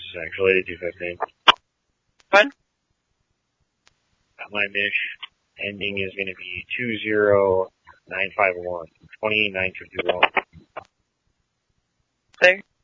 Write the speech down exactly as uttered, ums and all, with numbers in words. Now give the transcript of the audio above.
actually, two fifteen. Fine. My Mish ending is going to be two zero nine five one. twenty-nine fifty-one. There.